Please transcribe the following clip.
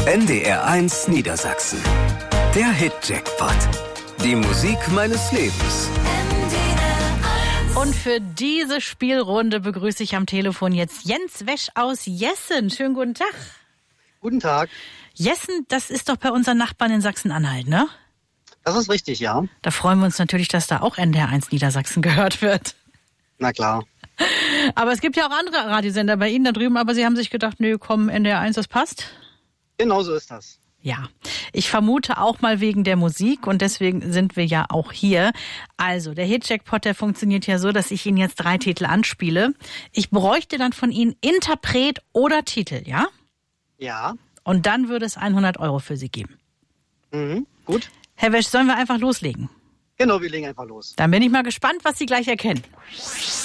NDR1 Niedersachsen. Der Hit-Jackpot. Die Musik meines Lebens. Und für diese Spielrunde begrüße ich am Telefon jetzt Jens Wesch aus Jessen. Schönen guten Tag. Guten Tag. Jessen, das ist doch bei unseren Nachbarn in Sachsen-Anhalt, ne? Das ist richtig, ja. Da freuen wir uns natürlich, dass da auch NDR1 Niedersachsen gehört wird. Na klar. Aber es gibt ja auch andere Radiosender bei Ihnen da drüben, aber Sie haben sich gedacht, nö, komm, NDR1, das passt? Genau so ist das. Ja, ich vermute auch mal wegen der Musik und deswegen sind wir ja auch hier. Also, der Hit-Jackpot, der funktioniert ja so, dass ich Ihnen jetzt 3 Titel anspiele. Ich bräuchte dann von Ihnen Interpret oder Titel, ja? Ja. Und dann würde es 100 € für Sie geben. Gut. Herr Wesch, sollen wir einfach loslegen? Genau, wir legen einfach los. Dann bin ich mal gespannt, was Sie gleich erkennen.